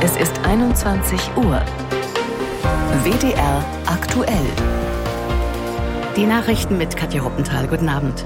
Es ist 21 Uhr. WDR aktuell. Die Nachrichten mit Katja Hoppenthal. Guten Abend.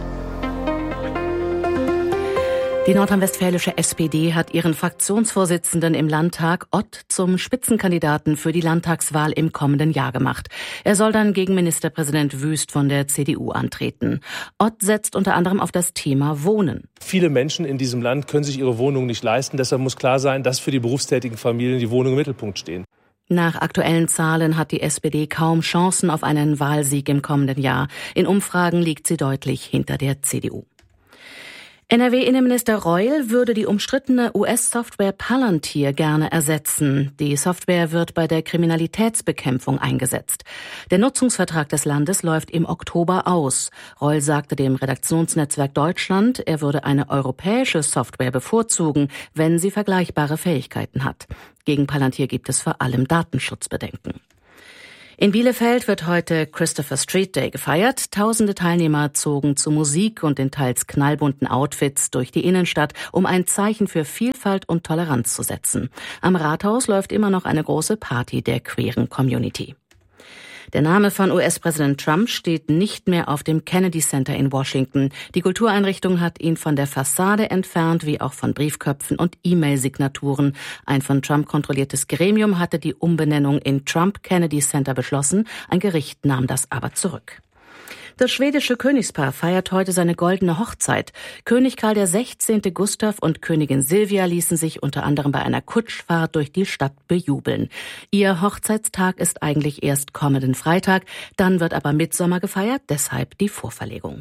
Die nordrhein-westfälische SPD hat ihren Fraktionsvorsitzenden im Landtag, Ott, zum Spitzenkandidaten für die Landtagswahl im kommenden Jahr gemacht. Er soll dann gegen Ministerpräsident Wüst von der CDU antreten. Ott setzt unter anderem auf das Thema Wohnen. Viele Menschen in diesem Land können sich ihre Wohnung nicht leisten. Deshalb muss klar sein, dass für die berufstätigen Familien die Wohnungen im Mittelpunkt stehen. Nach aktuellen Zahlen hat die SPD kaum Chancen auf einen Wahlsieg im kommenden Jahr. In Umfragen liegt sie deutlich hinter der CDU. NRW-Innenminister Reul würde die umstrittene US-Software Palantir gerne ersetzen. Die Software wird bei der Kriminalitätsbekämpfung eingesetzt. Der Nutzungsvertrag des Landes läuft im Oktober aus. Reul sagte dem Redaktionsnetzwerk Deutschland, er würde eine europäische Software bevorzugen, wenn sie vergleichbare Fähigkeiten hat. Gegen Palantir gibt es vor allem Datenschutzbedenken. In Bielefeld wird heute Christopher Street Day gefeiert. Tausende Teilnehmer zogen zu Musik und in teils knallbunten Outfits durch die Innenstadt, um ein Zeichen für Vielfalt und Toleranz zu setzen. Am Rathaus läuft immer noch eine große Party der queeren Community. Der Name von US-Präsident Trump steht nicht mehr auf dem Kennedy Center in Washington. Die Kultureinrichtung hat ihn von der Fassade entfernt, wie auch von Briefköpfen und E-Mail-Signaturen. Ein von Trump kontrolliertes Gremium hatte die Umbenennung in Trump Kennedy Center beschlossen. Ein Gericht nahm das aber zurück. Das schwedische Königspaar feiert heute seine goldene Hochzeit. König Karl XVI. Gustav und Königin Silvia ließen sich unter anderem bei einer Kutschfahrt durch die Stadt bejubeln. Ihr Hochzeitstag ist eigentlich erst kommenden Freitag, dann wird aber Mittsommer gefeiert, deshalb die Vorverlegung.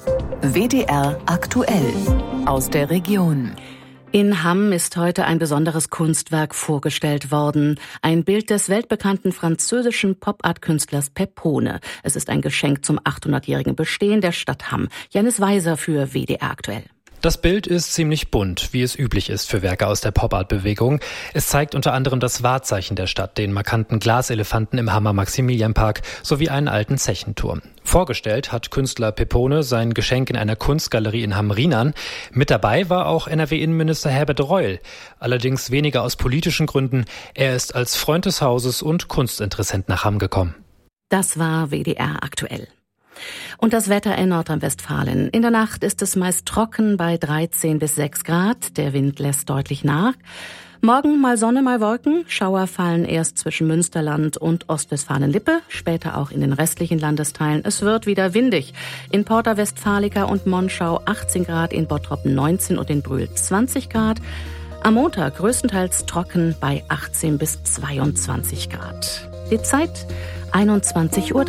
WDR aktuell aus der Region. In Hamm ist heute ein besonderes Kunstwerk vorgestellt worden. Ein Bild des weltbekannten französischen Pop-Art-Künstlers Pepone. Es ist ein Geschenk zum 800-jährigen Bestehen der Stadt Hamm. Janis Weiser für WDR aktuell. Das Bild ist ziemlich bunt, wie es üblich ist für Werke aus der Pop-Art-Bewegung. Es zeigt unter anderem das Wahrzeichen der Stadt, den markanten Glaselefanten im Hammer Maximilianpark sowie einen alten Zechenturm. Vorgestellt hat Künstler Pepone sein Geschenk in einer Kunstgalerie in Hamm-Rienan. Mit dabei war auch NRW-Innenminister Herbert Reul. Allerdings weniger aus politischen Gründen. Er ist als Freund des Hauses und Kunstinteressent nach Hamm gekommen. Das war WDR aktuell. Und das Wetter in Nordrhein-Westfalen. In der Nacht ist es meist trocken bei 13 bis 6 Grad. Der Wind lässt deutlich nach. Morgen mal Sonne, mal Wolken. Schauer fallen erst zwischen Münsterland und Ostwestfalen-Lippe, später auch in den restlichen Landesteilen. Es wird wieder windig. In Porta Westfalica und Monschau 18 Grad, in Bottrop 19 und in Brühl 20 Grad. Am Montag größtenteils trocken bei 18 bis 22 Grad. Die Zeit 21:03 Uhr.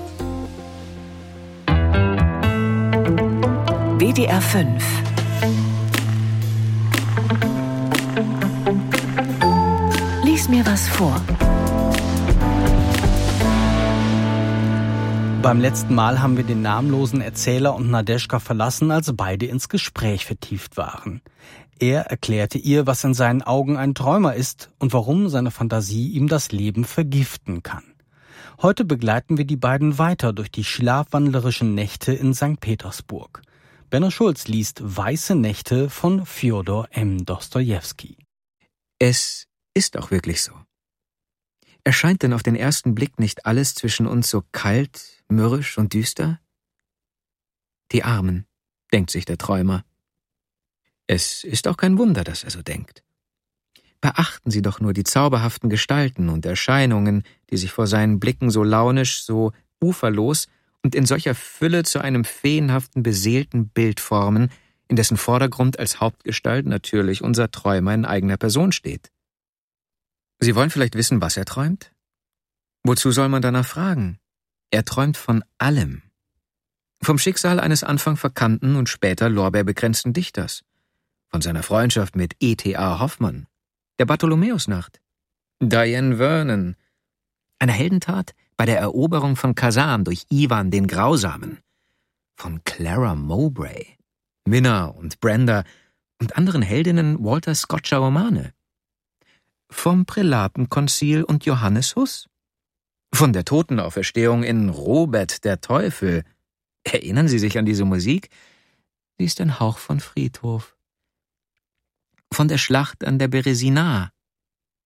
WDR 5. Lies mir was vor. Beim letzten Mal haben wir den namenlosen Erzähler und Nadeschka verlassen, als beide ins Gespräch vertieft waren. Er erklärte ihr, was in seinen Augen ein Träumer ist und warum seine Fantasie ihm das Leben vergiften kann. Heute begleiten wir die beiden weiter durch die schlafwandlerischen Nächte in St. Petersburg. Benno Schulz liest Weiße Nächte von Fjodor M. Dostojewski. Es ist auch wirklich so. Erscheint denn auf den ersten Blick nicht alles zwischen uns so kalt, mürrisch und düster? Die Armen, denkt sich der Träumer. Es ist auch kein Wunder, dass er so denkt. Beachten Sie doch nur die zauberhaften Gestalten und Erscheinungen, die sich vor seinen Blicken so launisch, so uferlos und in solcher Fülle zu einem feenhaften, beseelten Bild formen, in dessen Vordergrund als Hauptgestalt natürlich unser Träumer in eigener Person steht. Sie wollen vielleicht wissen, was er träumt? Wozu soll man danach fragen? Er träumt von allem. Vom Schicksal eines Anfang verkannten und später lorbeerbekränzten Dichters. Von seiner Freundschaft mit E.T.A. Hoffmann, der Bartholomäusnacht, Diane Vernon, einer Heldentat bei der Eroberung von Kasan durch Ivan den Grausamen, von Clara Mowbray, Minna und Brenda und anderen Heldinnen Walter Scottscher Romane, vom Prälatenkonzil und Johannes Huss, von der Totenauferstehung in Robert der Teufel. Erinnern Sie sich an diese Musik? Sie ist ein Hauch von Friedhof. Von der Schlacht an der Beresina,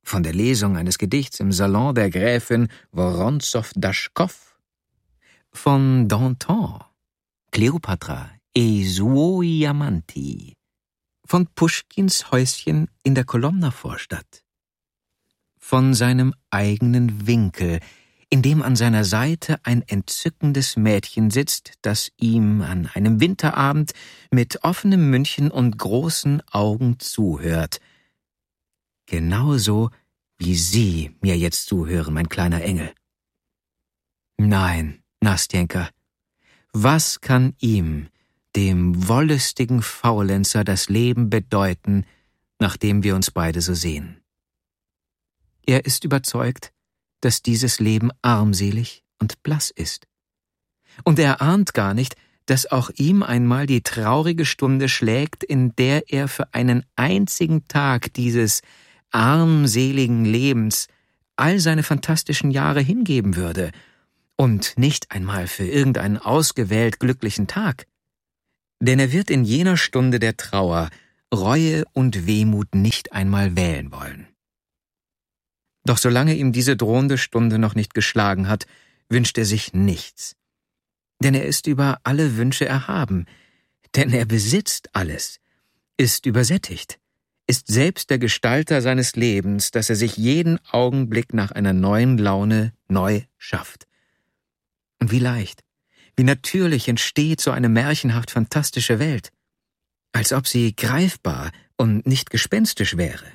von der Lesung eines Gedichts im Salon der Gräfin Woronzow-Daschkow, von Danton, Kleopatra e suoi amanti, von Puschkins Häuschen in der Kolomna-Vorstadt, von seinem eigenen Winkel, in dem an seiner Seite ein entzückendes Mädchen sitzt, das ihm an einem Winterabend mit offenem Mündchen und großen Augen zuhört. Genauso, wie Sie mir jetzt zuhören, mein kleiner Engel. Nein, Nastjenka, was kann ihm, dem wollüstigen Faulenzer, das Leben bedeuten, nachdem wir uns beide so sehen? Er ist überzeugt, dass dieses Leben armselig und blass ist. Und er ahnt gar nicht, dass auch ihm einmal die traurige Stunde schlägt, in der er für einen einzigen Tag dieses armseligen Lebens all seine fantastischen Jahre hingeben würde, und nicht einmal für irgendeinen ausgewählt glücklichen Tag. Denn er wird in jener Stunde der Trauer Reue und Wehmut nicht einmal wählen wollen. Doch solange ihm diese drohende Stunde noch nicht geschlagen hat, wünscht er sich nichts. Denn er ist über alle Wünsche erhaben, denn er besitzt alles, ist übersättigt, ist selbst der Gestalter seines Lebens, das er sich jeden Augenblick nach einer neuen Laune neu schafft. Und wie leicht, wie natürlich entsteht so eine märchenhaft fantastische Welt, als ob sie greifbar und nicht gespenstisch wäre.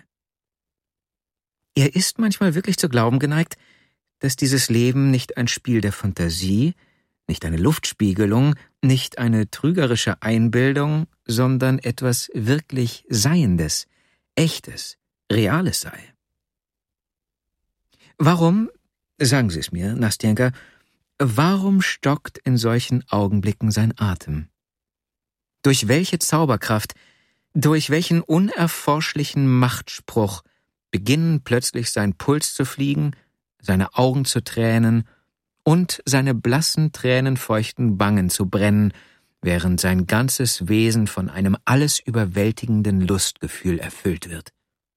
Er ist manchmal wirklich zu glauben geneigt, dass dieses Leben nicht ein Spiel der Fantasie, nicht eine Luftspiegelung, nicht eine trügerische Einbildung, sondern etwas wirklich Seiendes, Echtes, Reales sei. Warum, sagen Sie es mir, Nastjenka, warum stockt in solchen Augenblicken sein Atem? Durch welche Zauberkraft, durch welchen unerforschlichen Machtspruch beginnen plötzlich sein Puls zu fliegen, seine Augen zu tränen und seine blassen, tränenfeuchten Wangen zu brennen, während sein ganzes Wesen von einem alles überwältigenden Lustgefühl erfüllt wird?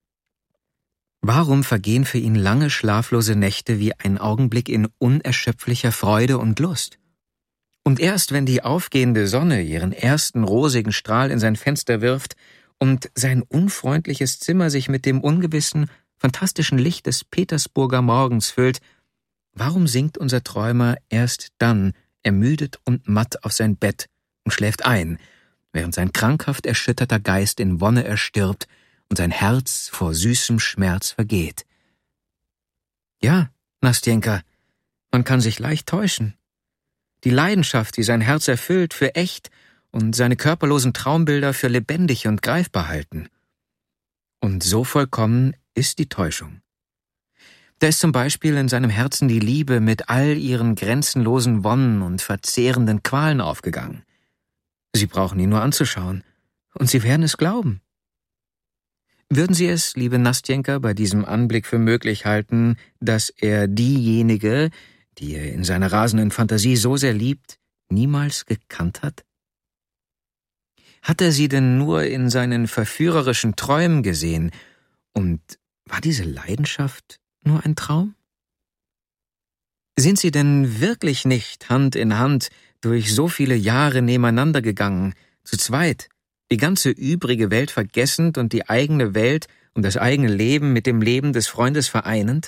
Warum vergehen für ihn lange schlaflose Nächte wie ein Augenblick in unerschöpflicher Freude und Lust? Und erst wenn die aufgehende Sonne ihren ersten rosigen Strahl in sein Fenster wirft und sein unfreundliches Zimmer sich mit dem ungewissen, fantastischen Licht des Petersburger Morgens füllt, warum sinkt unser Träumer erst dann ermüdet und matt auf sein Bett und schläft ein, während sein krankhaft erschütterter Geist in Wonne erstirbt und sein Herz vor süßem Schmerz vergeht? Ja, Nastjenka, man kann sich leicht täuschen. Die Leidenschaft, die sein Herz erfüllt, für echt und seine körperlosen Traumbilder für lebendig und greifbar halten. Und so vollkommen ist die Täuschung. Da ist zum Beispiel in seinem Herzen die Liebe mit all ihren grenzenlosen Wonnen und verzehrenden Qualen aufgegangen. Sie brauchen ihn nur anzuschauen, und Sie werden es glauben. Würden Sie es, liebe Nastjenka, bei diesem Anblick für möglich halten, dass er diejenige, die er in seiner rasenden Fantasie so sehr liebt, niemals gekannt hat? Hat er sie denn nur in seinen verführerischen Träumen gesehen, und war diese Leidenschaft nur ein Traum? Sind sie denn wirklich nicht Hand in Hand durch so viele Jahre nebeneinander gegangen, zu zweit, die ganze übrige Welt vergessend und die eigene Welt und das eigene Leben mit dem Leben des Freundes vereinend?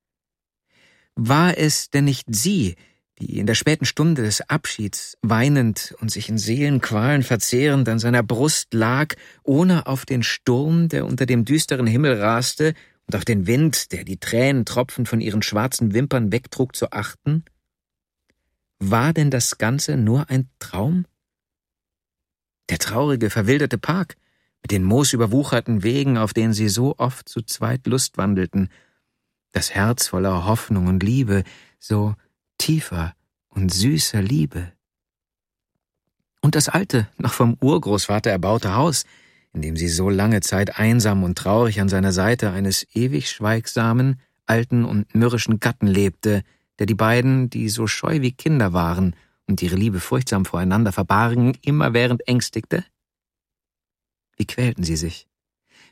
War es denn nicht sie, die in der späten Stunde des Abschieds weinend und sich in Seelenqualen verzehrend an seiner Brust lag, ohne auf den Sturm, der unter dem düsteren Himmel raste, und auf den Wind, der die Tränentropfen von ihren schwarzen Wimpern wegtrug, zu achten? War denn das Ganze nur ein Traum? Der traurige, verwilderte Park, mit den moosüberwucherten Wegen, auf denen sie so oft zu zweit lustwandelten, das Herz voller Hoffnung und Liebe, so tiefer und süßer Liebe. Und das alte, noch vom Urgroßvater erbaute Haus, in dem sie so lange Zeit einsam und traurig an seiner Seite eines ewig schweigsamen, alten und mürrischen Gatten lebte, der die beiden, die so scheu wie Kinder waren und ihre Liebe furchtsam voreinander verbargen, immerwährend ängstigte? Wie quälten sie sich?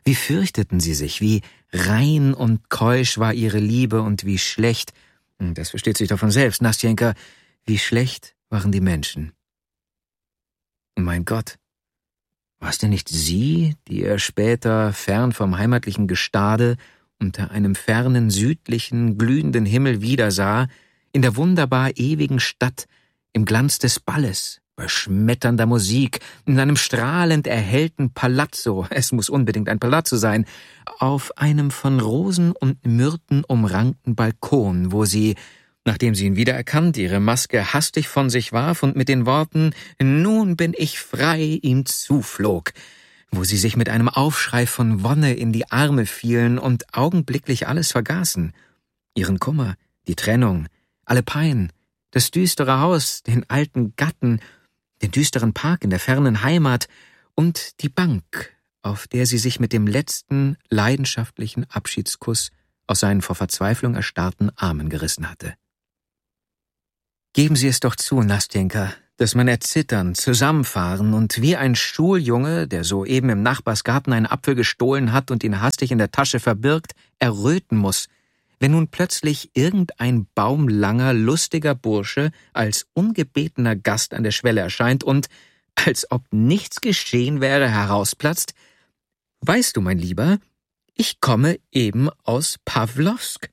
Wie fürchteten sie sich, wie rein und keusch war ihre Liebe und wie schlecht, das versteht sich doch von selbst, Nastjenka, wie schlecht waren die Menschen. Mein Gott, war es denn nicht sie, die er später fern vom heimatlichen Gestade unter einem fernen, südlichen, glühenden Himmel wiedersah, in der wunderbar ewigen Stadt, im Glanz des Balles, bei schmetternder Musik, in einem strahlend erhellten Palazzo, es muss unbedingt ein Palazzo sein, auf einem von Rosen und Myrten umrankten Balkon, wo sie, nachdem sie ihn wiedererkannt, ihre Maske hastig von sich warf und mit den Worten »Nun bin ich frei« ihm zuflog, wo sie sich mit einem Aufschrei von Wonne in die Arme fielen und augenblicklich alles vergaßen, ihren Kummer, die Trennung, alle Pein, das düstere Haus, den alten Gatten, den düsteren Park in der fernen Heimat und die Bank, auf der sie sich mit dem letzten leidenschaftlichen Abschiedskuss aus seinen vor Verzweiflung erstarrten Armen gerissen hatte. Geben Sie es doch zu, Nastjenka, dass man erzittern, zusammenfahren und wie ein Schuljunge, der soeben im Nachbarsgarten einen Apfel gestohlen hat und ihn hastig in der Tasche verbirgt, erröten muss, wenn nun plötzlich irgendein baumlanger, lustiger Bursche als ungebetener Gast an der Schwelle erscheint und, als ob nichts geschehen wäre, herausplatzt: »Weißt du, mein Lieber, ich komme eben aus Pawlowsk.«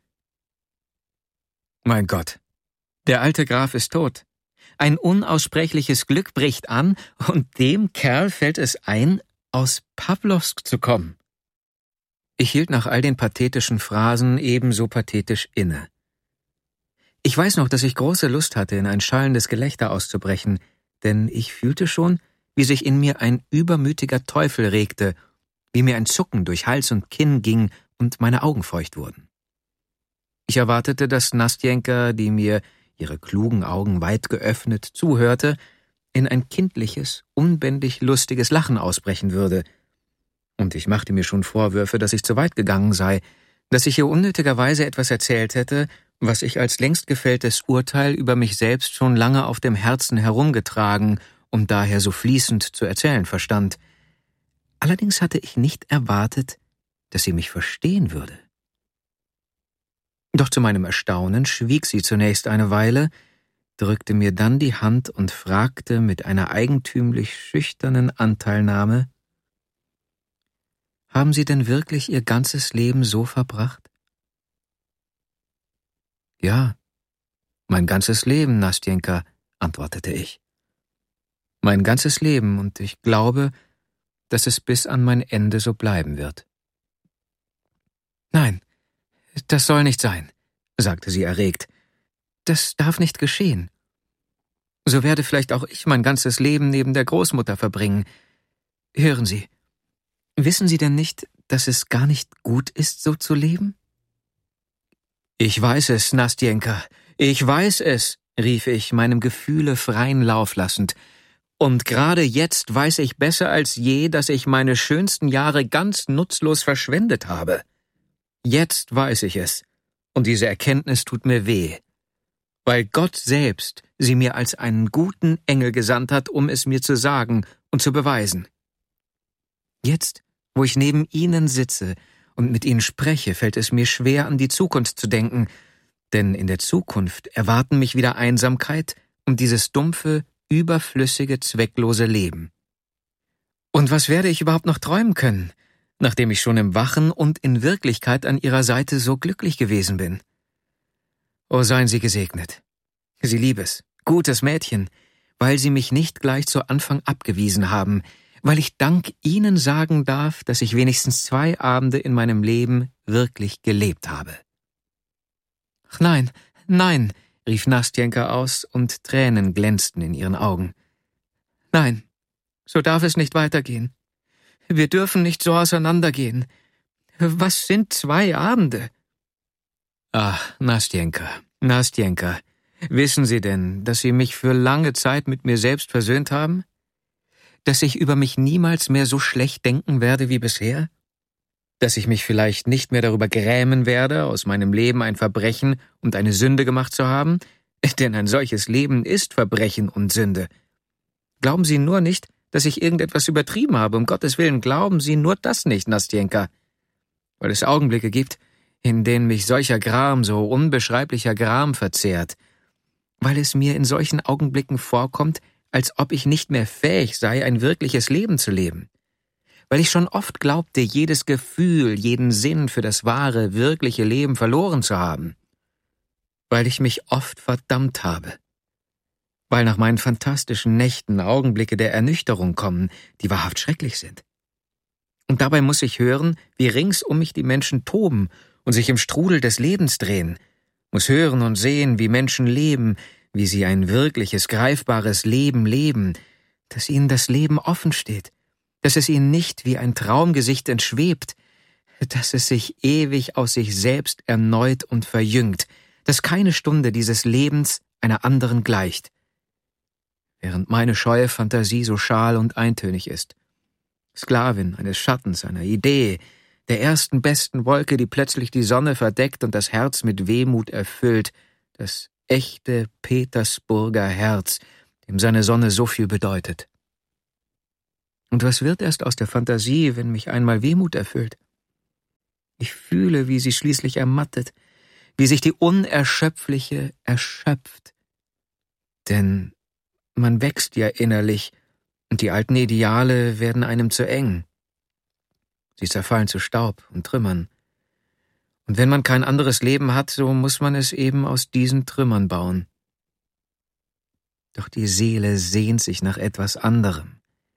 Mein Gott, der alte Graf ist tot. Ein unaussprechliches Glück bricht an, und dem Kerl fällt es ein, aus Pawlowsk zu kommen. Ich hielt nach all den pathetischen Phrasen ebenso pathetisch inne. Ich weiß noch, dass ich große Lust hatte, in ein schallendes Gelächter auszubrechen, denn ich fühlte schon, wie sich in mir ein übermütiger Teufel regte, wie mir ein Zucken durch Hals und Kinn ging und meine Augen feucht wurden. Ich erwartete, dass Nastjenka, die mir ihre klugen Augen weit geöffnet zuhörte, in ein kindliches, unbändig lustiges Lachen ausbrechen würde, und ich machte mir schon Vorwürfe, dass ich zu weit gegangen sei, dass ich ihr unnötigerweise etwas erzählt hätte, was ich als längst gefälltes Urteil über mich selbst schon lange auf dem Herzen herumgetragen und daher so fließend zu erzählen verstand. Allerdings hatte ich nicht erwartet, dass sie mich verstehen würde. Doch zu meinem Erstaunen schwieg sie zunächst eine Weile, drückte mir dann die Hand und fragte mit einer eigentümlich schüchternen Anteilnahme: »Haben Sie denn wirklich Ihr ganzes Leben so verbracht?« »Ja, mein ganzes Leben, Nastjenka«, antwortete ich. »Mein ganzes Leben, und ich glaube, dass es bis an mein Ende so bleiben wird.« »Nein, das soll nicht sein«, sagte sie erregt. »Das darf nicht geschehen. So werde vielleicht auch ich mein ganzes Leben neben der Großmutter verbringen. Hören Sie, wissen Sie denn nicht, dass es gar nicht gut ist, so zu leben?« »Ich weiß es, Nastjenka, ich weiß es«, rief ich, meinem Gefühle freien Lauf lassend. »Und gerade jetzt weiß ich besser als je, dass ich meine schönsten Jahre ganz nutzlos verschwendet habe. Jetzt weiß ich es, und diese Erkenntnis tut mir weh, weil Gott selbst sie mir als einen guten Engel gesandt hat, um es mir zu sagen und zu beweisen. Jetzt, wo ich neben Ihnen sitze und mit Ihnen spreche, fällt es mir schwer, an die Zukunft zu denken, denn in der Zukunft erwarten mich wieder Einsamkeit und dieses dumpfe, überflüssige, zwecklose Leben. Und was werde ich überhaupt noch träumen können, nachdem ich schon im Wachen und in Wirklichkeit an Ihrer Seite so glücklich gewesen bin? Oh, seien Sie gesegnet. Sie liebes, gutes Mädchen, weil Sie mich nicht gleich zu Anfang abgewiesen haben, weil ich dank Ihnen sagen darf, dass ich wenigstens 2 Abende in meinem Leben wirklich gelebt habe.« »Ach nein, nein«, rief Nastjenka aus, und Tränen glänzten in ihren Augen. »Nein, so darf es nicht weitergehen. Wir dürfen nicht so auseinandergehen. Was sind 2 Abende?« »Ach, Nastjenka, Nastjenka, wissen Sie denn, dass Sie mich für lange Zeit mit mir selbst versöhnt haben? Dass ich über mich niemals mehr so schlecht denken werde wie bisher? Dass ich mich vielleicht nicht mehr darüber grämen werde, aus meinem Leben ein Verbrechen und eine Sünde gemacht zu haben? Denn ein solches Leben ist Verbrechen und Sünde. Glauben Sie nur nicht, dass ich irgendetwas übertrieben habe. Um Gottes Willen, glauben Sie nur das nicht, Nastjenka. Weil es Augenblicke gibt, in denen mich solcher Gram, so unbeschreiblicher Gram verzehrt. Weil es mir in solchen Augenblicken vorkommt, als ob ich nicht mehr fähig sei, ein wirkliches Leben zu leben. Weil ich schon oft glaubte, jedes Gefühl, jeden Sinn für das wahre, wirkliche Leben verloren zu haben. Weil ich mich oft verdammt habe. Weil nach meinen fantastischen Nächten Augenblicke der Ernüchterung kommen, die wahrhaft schrecklich sind. Und dabei muss ich hören, wie rings um mich die Menschen toben und sich im Strudel des Lebens drehen, muss hören und sehen, wie Menschen leben, wie sie ein wirkliches, greifbares Leben leben, dass ihnen das Leben offen steht, dass es ihnen nicht wie ein Traumgesicht entschwebt, dass es sich ewig aus sich selbst erneut und verjüngt, dass keine Stunde dieses Lebens einer anderen gleicht, während meine scheue Fantasie so schal und eintönig ist. Sklavin eines Schattens, einer Idee, der ersten besten Wolke, die plötzlich die Sonne verdeckt und das Herz mit Wehmut erfüllt, das echte Petersburger Herz, dem seine Sonne so viel bedeutet. Und was wird erst aus der Fantasie, wenn mich einmal Wehmut erfüllt? Ich fühle, wie sie schließlich ermattet, wie sich die Unerschöpfliche erschöpft. Denn man wächst ja innerlich, und die alten Ideale werden einem zu eng. Sie zerfallen zu Staub und Trümmern. Und wenn man kein anderes Leben hat, so muss man es eben aus diesen Trümmern bauen. Doch die Seele sehnt sich nach etwas anderem.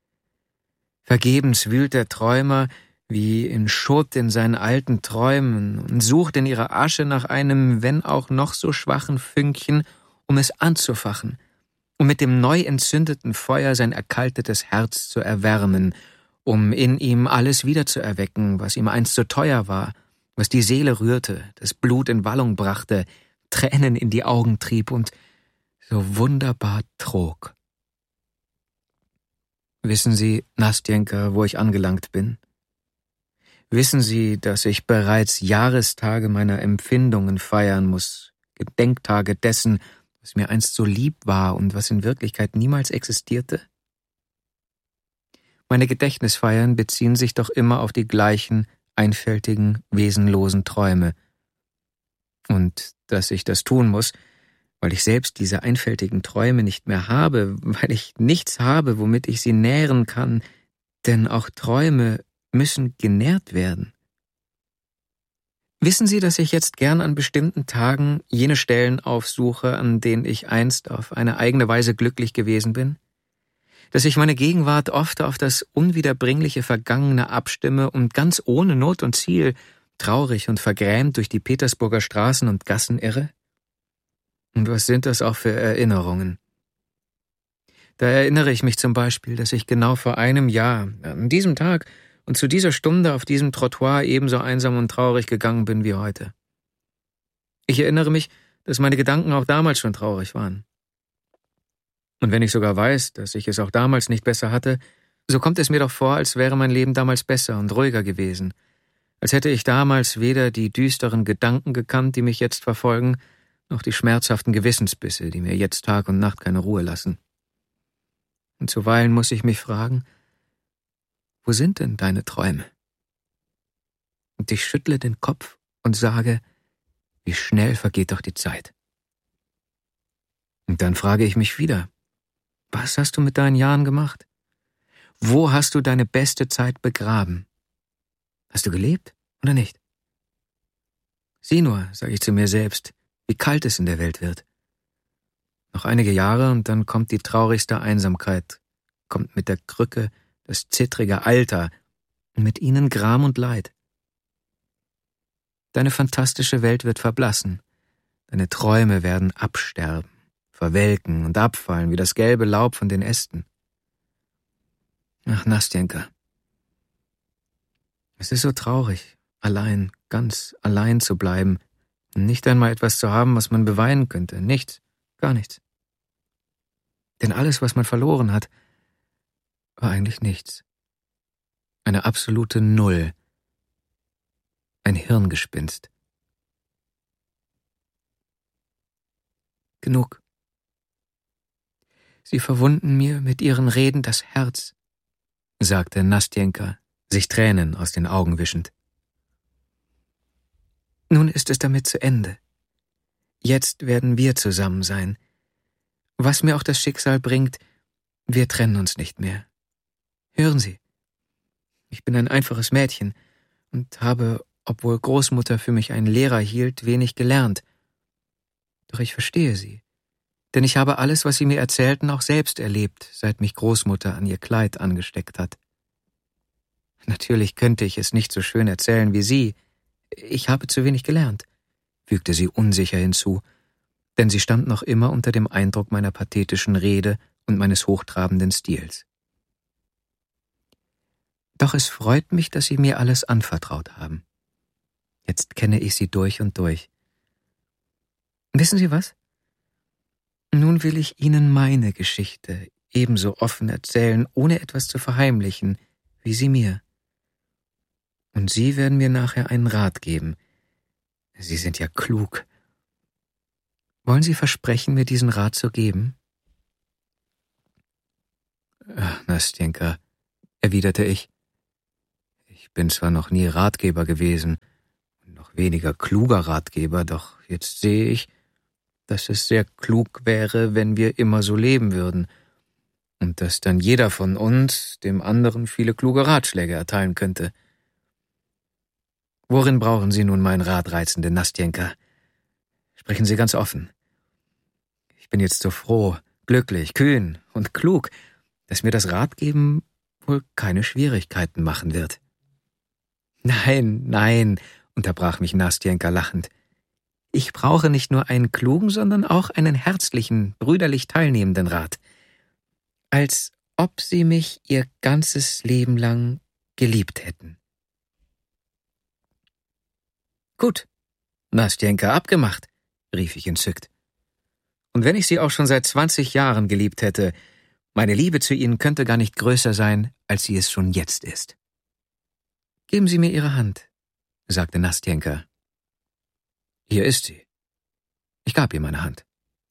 Vergebens wühlt der Träumer wie in Schutt in seinen alten Träumen und sucht in ihrer Asche nach einem, wenn auch noch so schwachen Fünkchen, um es anzufachen, um mit dem neu entzündeten Feuer sein erkaltetes Herz zu erwärmen, um in ihm alles wiederzuerwecken, was ihm einst so teuer war, was die Seele rührte, das Blut in Wallung brachte, Tränen in die Augen trieb und so wunderbar trog. Wissen Sie, Nastjenka, wo ich angelangt bin? Wissen Sie, dass ich bereits Jahrestage meiner Empfindungen feiern muss, Gedenktage dessen, was mir einst so lieb war und was in Wirklichkeit niemals existierte? Meine Gedächtnisfeiern beziehen sich doch immer auf die gleichen, einfältigen, wesenlosen Träume. Und dass ich das tun muss, weil ich selbst diese einfältigen Träume nicht mehr habe, weil ich nichts habe, womit ich sie nähren kann, denn auch Träume müssen genährt werden. Wissen Sie, dass ich jetzt gern an bestimmten Tagen jene Stellen aufsuche, an denen ich einst auf eine eigene Weise glücklich gewesen bin? Dass ich meine Gegenwart oft auf das unwiederbringliche Vergangene abstimme und ganz ohne Not und Ziel, traurig und vergrämt durch die Petersburger Straßen und Gassen irre? Und was sind das auch für Erinnerungen? Da erinnere ich mich zum Beispiel, dass ich genau vor einem Jahr, an diesem Tag und zu dieser Stunde auf diesem Trottoir ebenso einsam und traurig gegangen bin wie heute. Ich erinnere mich, dass meine Gedanken auch damals schon traurig waren. Und wenn ich sogar weiß, dass ich es auch damals nicht besser hatte, so kommt es mir doch vor, als wäre mein Leben damals besser und ruhiger gewesen, als hätte ich damals weder die düsteren Gedanken gekannt, die mich jetzt verfolgen, noch die schmerzhaften Gewissensbisse, die mir jetzt Tag und Nacht keine Ruhe lassen. Und zuweilen muss ich mich fragen, wo sind denn deine Träume? Und ich schüttle den Kopf und sage, wie schnell vergeht doch die Zeit. Und dann frage ich mich wieder, was hast du mit deinen Jahren gemacht? Wo hast du deine beste Zeit begraben? Hast du gelebt oder nicht? Sieh nur, sage ich zu mir selbst, wie kalt es in der Welt wird. Noch einige Jahre und dann kommt die traurigste Einsamkeit, kommt mit der Krücke das zittrige Alter und mit ihnen Gram und Leid. Deine fantastische Welt wird verblassen, deine Träume werden absterben, verwelken und abfallen wie das gelbe Laub von den Ästen. Ach, Nastjenka, es ist so traurig, allein, ganz allein zu bleiben und nicht einmal etwas zu haben, was man beweinen könnte, nichts, gar nichts. Denn alles, was man verloren hat, war eigentlich nichts. Eine absolute Null. Ein Hirngespinst. Genug. Sie verwunden mir mit ihren Reden das Herz, sagte Nastjenka, sich Tränen aus den Augen wischend. Nun ist es damit zu Ende. Jetzt werden wir zusammen sein. Was mir auch das Schicksal bringt, wir trennen uns nicht mehr. Hören Sie, ich bin ein einfaches Mädchen und habe, obwohl Großmutter für mich einen Lehrer hielt, wenig gelernt. Doch ich verstehe sie, denn ich habe alles, was Sie mir erzählten, auch selbst erlebt, seit mich Großmutter an ihr Kleid angesteckt hat. Natürlich könnte ich es nicht so schön erzählen wie Sie. Ich habe zu wenig gelernt, fügte sie unsicher hinzu, denn sie stand noch immer unter dem Eindruck meiner pathetischen Rede und meines hochtrabenden Stils. Doch es freut mich, dass Sie mir alles anvertraut haben. Jetzt kenne ich Sie durch und durch. Wissen Sie was? Nun will ich Ihnen meine Geschichte ebenso offen erzählen, ohne etwas zu verheimlichen, wie Sie mir. Und Sie werden mir nachher einen Rat geben. Sie sind ja klug. Wollen Sie versprechen, mir diesen Rat zu geben? Ach, Nastjenka, erwiderte ich. Ich bin zwar noch nie Ratgeber gewesen, noch weniger kluger Ratgeber, doch jetzt sehe ich, dass es sehr klug wäre, wenn wir immer so leben würden und dass dann jeder von uns dem anderen viele kluge Ratschläge erteilen könnte. Worin brauchen Sie nun meinen Rat, reizende Nastjenka? Sprechen Sie ganz offen. Ich bin jetzt so froh, glücklich, kühn und klug, dass mir das Ratgeben wohl keine Schwierigkeiten machen wird. Nein, nein, unterbrach mich Nastjenka lachend. Ich brauche nicht nur einen klugen, sondern auch einen herzlichen, brüderlich teilnehmenden Rat. Als ob Sie mich Ihr ganzes Leben lang geliebt hätten. Gut, Nastjenka, abgemacht, rief ich entzückt. Und wenn ich Sie auch schon seit 20 Jahren geliebt hätte, meine Liebe zu Ihnen könnte gar nicht größer sein, als sie es schon jetzt ist. Geben Sie mir Ihre Hand, sagte Nastjenka. Hier ist sie. Ich gab ihr meine Hand.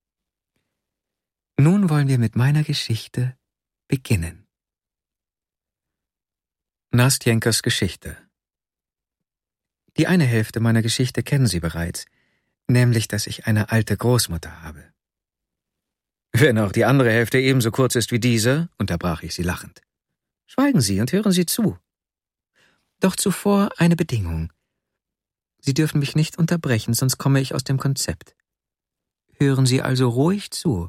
Nun wollen wir mit meiner Geschichte beginnen. Nastjenkas Geschichte. Die eine Hälfte meiner Geschichte kennen Sie bereits, nämlich, dass ich eine alte Großmutter habe. Wenn auch die andere Hälfte ebenso kurz ist wie diese, unterbrach ich sie lachend. Schweigen Sie und hören Sie zu. Doch zuvor eine Bedingung. Sie dürfen mich nicht unterbrechen, sonst komme ich aus dem Konzept. Hören Sie also ruhig zu.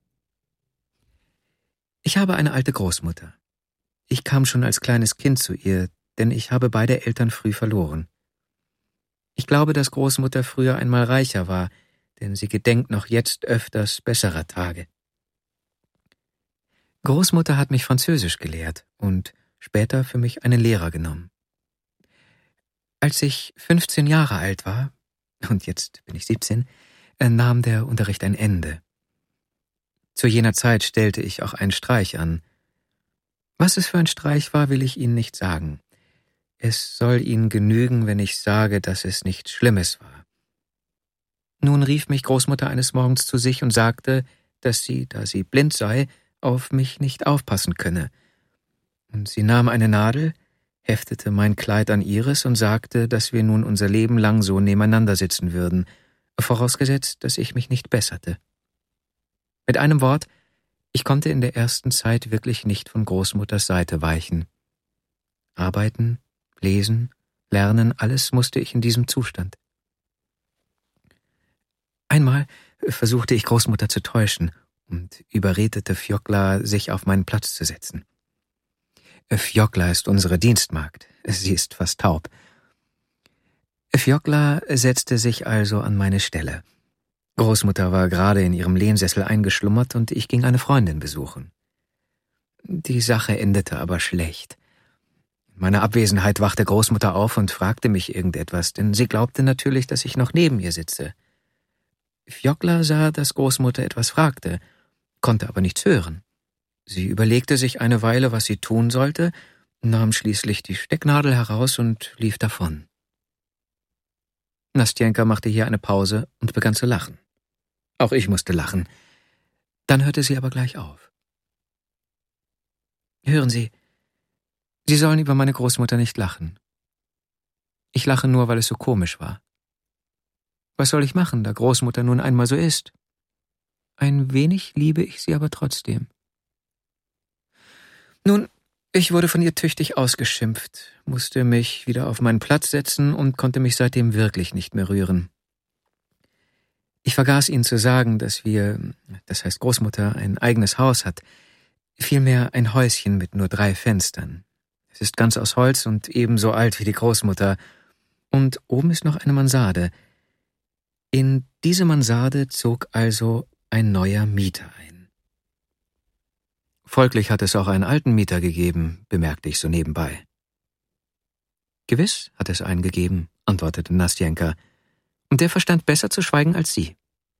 Ich habe eine alte Großmutter. Ich kam schon als kleines Kind zu ihr, denn ich habe beide Eltern früh verloren. Ich glaube, dass Großmutter früher einmal reicher war, denn sie gedenkt noch jetzt öfters besserer Tage. Großmutter hat mich Französisch gelehrt und später für mich einen Lehrer genommen. Als ich 15 Jahre alt war, und jetzt bin ich 17, nahm der Unterricht ein Ende. Zu jener Zeit stellte ich auch einen Streich an. Was es für ein Streich war, will ich Ihnen nicht sagen. Es soll Ihnen genügen, wenn ich sage, dass es nichts Schlimmes war. Nun rief mich Großmutter eines Morgens zu sich und sagte, dass sie, da sie blind sei, auf mich nicht aufpassen könne. Und sie nahm eine Nadel, heftete mein Kleid an ihres und sagte, dass wir nun unser Leben lang so nebeneinander sitzen würden, vorausgesetzt, dass ich mich nicht besserte. Mit einem Wort, ich konnte in der ersten Zeit wirklich nicht von Großmutters Seite weichen. Arbeiten, lesen, lernen, alles musste ich in diesem Zustand. Einmal versuchte ich Großmutter zu täuschen und überredete Fjokla, sich auf meinen Platz zu setzen. Fjokla ist unsere Dienstmagd, sie ist fast taub. Fjokla setzte sich also an meine Stelle. Großmutter war gerade in ihrem Lehnsessel eingeschlummert und ich ging eine Freundin besuchen. Die Sache endete aber schlecht. In meiner Abwesenheit wachte Großmutter auf und fragte mich irgendetwas, denn sie glaubte natürlich, dass ich noch neben ihr sitze. Fjokla sah, dass Großmutter etwas fragte, konnte aber nichts hören. Sie überlegte sich eine Weile, was sie tun sollte, nahm schließlich die Stecknadel heraus und lief davon. Nastjenka machte hier eine Pause und begann zu lachen. Auch ich musste lachen. Dann hörte sie aber gleich auf. Hören Sie, Sie sollen über meine Großmutter nicht lachen. Ich lache nur, weil es so komisch war. Was soll ich machen, da Großmutter nun einmal so ist? Ein wenig liebe ich sie aber trotzdem. Nun, ich wurde von ihr tüchtig ausgeschimpft, musste mich wieder auf meinen Platz setzen und konnte mich seitdem wirklich nicht mehr rühren. Ich vergaß Ihnen zu sagen, dass das heißt Großmutter, ein eigenes Haus hat, vielmehr ein Häuschen mit nur 3 Fenstern. Es ist ganz aus Holz und ebenso alt wie die Großmutter. Und oben ist noch eine Mansarde. In diese Mansarde zog also ein neuer Mieter ein. Folglich hat es auch einen alten Mieter gegeben, bemerkte ich so nebenbei. Gewiss hat es einen gegeben, antwortete Nastjenka, und der verstand besser zu schweigen als Sie.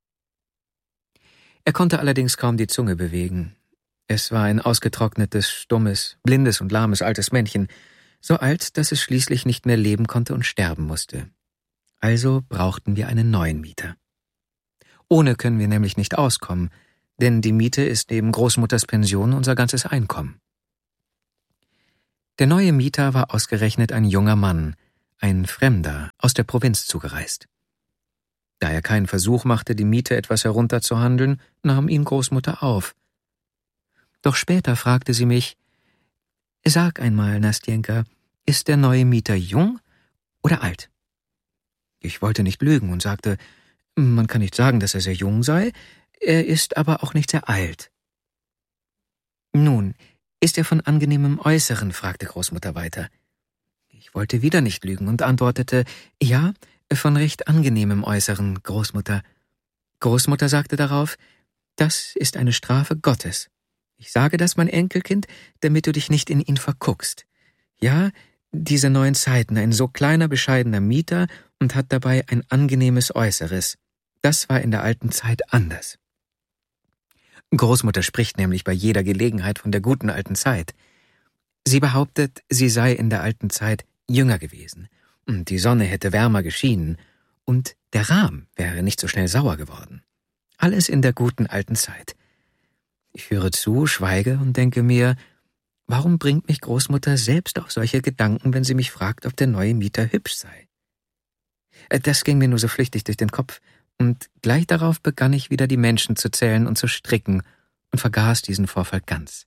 Er konnte allerdings kaum die Zunge bewegen. Es war ein ausgetrocknetes, stummes, blindes und lahmes altes Männchen, so alt, dass es schließlich nicht mehr leben konnte und sterben musste. Also brauchten wir einen neuen Mieter. Ohne können wir nämlich nicht auskommen, denn die Miete ist neben Großmutters Pension unser ganzes Einkommen. Der neue Mieter war ausgerechnet ein junger Mann, ein Fremder, aus der Provinz zugereist. Da er keinen Versuch machte, die Miete etwas herunterzuhandeln, nahm ihn Großmutter auf. Doch später fragte sie mich: »Sag einmal, Nastjenka, ist der neue Mieter jung oder alt?« Ich wollte nicht lügen und sagte, man kann nicht sagen, dass er sehr jung sei, er ist aber auch nicht sehr alt. »Nun, ist er von angenehmem Äußeren?« fragte Großmutter weiter. Ich wollte wieder nicht lügen und antwortete, ja, von recht angenehmem Äußeren, Großmutter. Großmutter sagte darauf, das ist eine Strafe Gottes. Ich sage das, mein Enkelkind, damit du dich nicht in ihn verguckst. Ja, diese neuen Zeiten, ein so kleiner, bescheidener Mieter und hat dabei ein angenehmes Äußeres. Das war in der alten Zeit anders. Großmutter spricht nämlich bei jeder Gelegenheit von der guten alten Zeit. Sie behauptet, sie sei in der alten Zeit jünger gewesen und die Sonne hätte wärmer geschienen und der Rahm wäre nicht so schnell sauer geworden. Alles in der guten alten Zeit. Ich höre zu, schweige und denke mir, warum bringt mich Großmutter selbst auf solche Gedanken, wenn sie mich fragt, ob der neue Mieter hübsch sei? Das ging mir nur so flüchtig durch den Kopf, und gleich darauf begann ich wieder die Menschen zu zählen und zu stricken und vergaß diesen Vorfall ganz.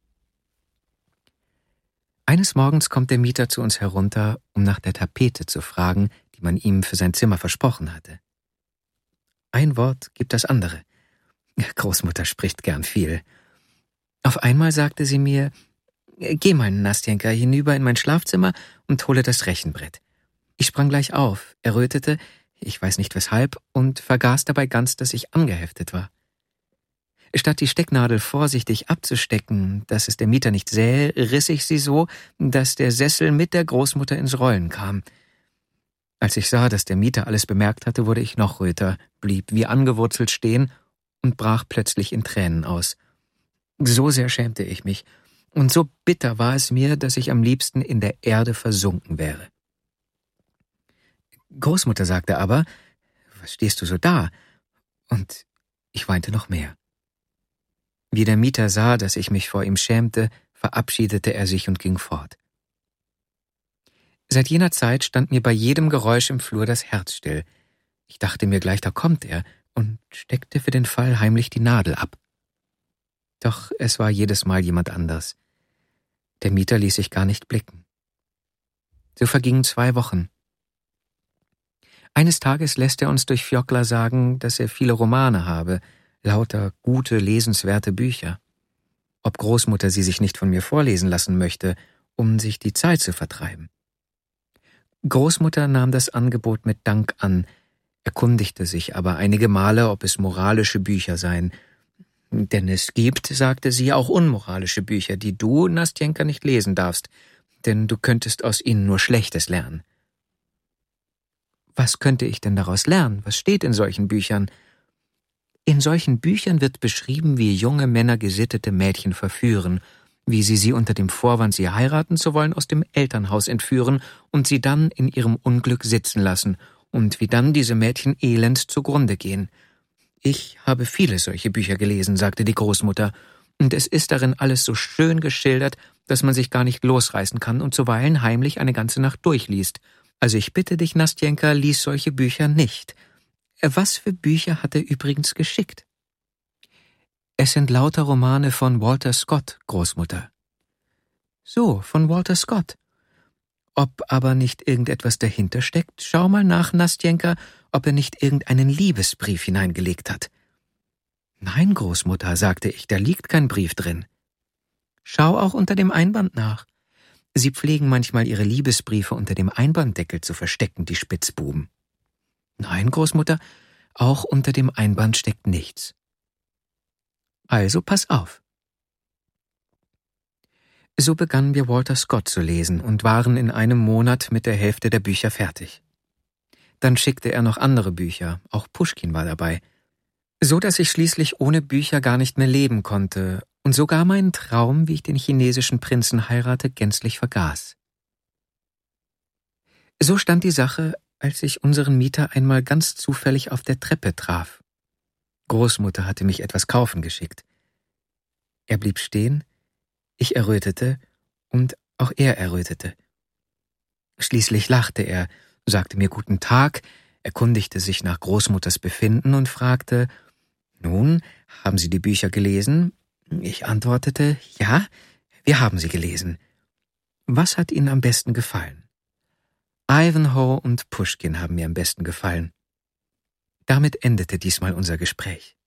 Eines Morgens kommt der Mieter zu uns herunter, um nach der Tapete zu fragen, die man ihm für sein Zimmer versprochen hatte. Ein Wort gibt das andere. Großmutter spricht gern viel. Auf einmal sagte sie mir, »Geh mal, Nastjenka, hinüber in mein Schlafzimmer und hole das Rechenbrett.« Ich sprang gleich auf, errötete, ich weiß nicht weshalb, und vergaß dabei ganz, dass ich angeheftet war. Statt die Stecknadel vorsichtig abzustecken, dass es der Mieter nicht sähe, riss ich sie so, dass der Sessel mit der Großmutter ins Rollen kam. Als ich sah, dass der Mieter alles bemerkt hatte, wurde ich noch röter, blieb wie angewurzelt stehen und brach plötzlich in Tränen aus. So sehr schämte ich mich, und so bitter war es mir, dass ich am liebsten in der Erde versunken wäre. Großmutter sagte aber, »Was stehst du so da?« Und ich weinte noch mehr. Wie der Mieter sah, dass ich mich vor ihm schämte, verabschiedete er sich und ging fort. Seit jener Zeit stand mir bei jedem Geräusch im Flur das Herz still. Ich dachte mir gleich, da kommt er, und steckte für den Fall heimlich die Nadel ab. Doch es war jedes Mal jemand anders. Der Mieter ließ sich gar nicht blicken. So vergingen 2 Wochen. Eines Tages lässt er uns durch Fjokla sagen, dass er viele Romane habe, lauter gute, lesenswerte Bücher. Ob Großmutter sie sich nicht von mir vorlesen lassen möchte, um sich die Zeit zu vertreiben. Großmutter nahm das Angebot mit Dank an, erkundigte sich aber einige Male, ob es moralische Bücher seien. Denn es gibt, sagte sie, auch unmoralische Bücher, die du, Nastjenka, nicht lesen darfst, denn du könntest aus ihnen nur Schlechtes lernen. Was könnte ich denn daraus lernen? Was steht in solchen Büchern? In solchen Büchern wird beschrieben, wie junge Männer gesittete Mädchen verführen, wie sie unter dem Vorwand, sie heiraten zu wollen, aus dem Elternhaus entführen und sie dann in ihrem Unglück sitzen lassen und wie dann diese Mädchen elend zugrunde gehen. Ich habe viele solche Bücher gelesen, sagte die Großmutter, Und es ist darin alles so schön geschildert, dass man sich gar nicht losreißen kann und zuweilen heimlich eine ganze Nacht durchliest. Also ich bitte dich, Nastjenka, lies solche Bücher nicht. Was für Bücher hat er übrigens geschickt? Es sind lauter Romane von Walter Scott, Großmutter. So, von Walter Scott. Ob aber nicht irgendetwas dahinter steckt, schau mal nach, Nastjenka, ob er nicht irgendeinen Liebesbrief hineingelegt hat. Nein, Großmutter, sagte ich, da liegt kein Brief drin. Schau auch unter dem Einband nach. Sie pflegen manchmal ihre Liebesbriefe unter dem Einbanddeckel zu verstecken, die Spitzbuben. Nein, Großmutter, auch unter dem Einband steckt nichts. Also pass auf. So begannen wir Walter Scott zu lesen und waren in einem Monat mit der Hälfte der Bücher fertig. Dann schickte er noch andere Bücher, auch Puschkin war dabei, so dass ich schließlich ohne Bücher gar nicht mehr leben konnte und sogar meinen Traum, wie ich den chinesischen Prinzen heirate, gänzlich vergaß. So stand die Sache, als ich unseren Mieter einmal ganz zufällig auf der Treppe traf. Großmutter hatte mich etwas kaufen geschickt. Er blieb stehen, ich errötete und auch er errötete. Schließlich lachte er, sagte mir guten Tag, erkundigte sich nach Großmutters Befinden und fragte, »Nun, haben Sie die Bücher gelesen?« Ich antwortete, »Ja, wir haben sie gelesen.« »Was hat Ihnen am besten gefallen?« »Ivanhoe und Puschkin haben mir am besten gefallen.« Damit endete diesmal unser Gespräch.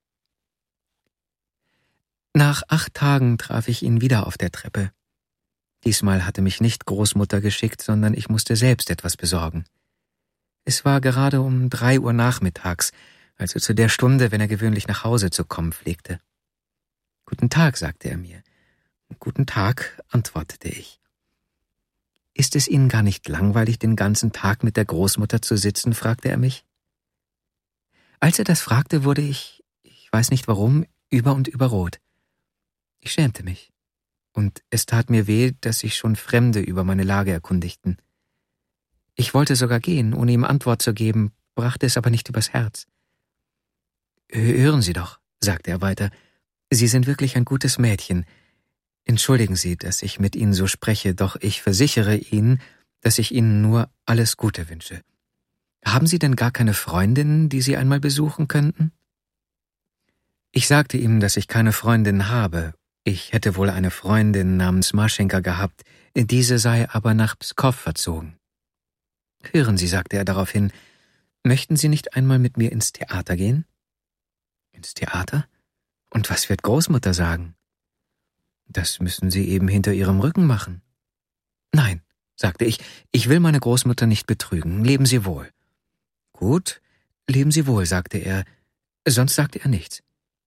Nach 8 Tagen traf ich ihn wieder auf der Treppe. Diesmal hatte mich nicht Großmutter geschickt, sondern ich musste selbst etwas besorgen. Es war gerade um 3 Uhr nachmittags, also zu der Stunde, wenn er gewöhnlich nach Hause zu kommen pflegte. »Guten Tag«, sagte er mir. »Guten Tag«, antwortete ich. »Ist es Ihnen gar nicht langweilig, den ganzen Tag mit der Großmutter zu sitzen?« fragte er mich. Als er das fragte, wurde ich weiß nicht warum, über und über rot. Ich schämte mich. Und es tat mir weh, dass sich schon Fremde über meine Lage erkundigten. Ich wollte sogar gehen, ohne ihm Antwort zu geben, brachte es aber nicht übers Herz. »Hören Sie doch«, sagte er weiter, »Sie sind wirklich ein gutes Mädchen. Entschuldigen Sie, dass ich mit Ihnen so spreche, doch ich versichere Ihnen, dass ich Ihnen nur alles Gute wünsche. Haben Sie denn gar keine Freundinnen, die Sie einmal besuchen könnten?« Ich sagte ihm, dass ich keine Freundin habe. Ich hätte wohl eine Freundin namens Maschenka gehabt, diese sei aber nach Pskow verzogen. »Hören Sie«, sagte er daraufhin, »möchten Sie nicht einmal mit mir ins Theater gehen?« »Ins Theater? Und was wird Großmutter sagen?« »Das müssen Sie eben hinter ihrem Rücken machen.« »Nein«, sagte ich will meine Großmutter nicht betrügen. Leben Sie wohl.« »Gut, leben Sie wohl«, sagte er, sonst sagte er nichts.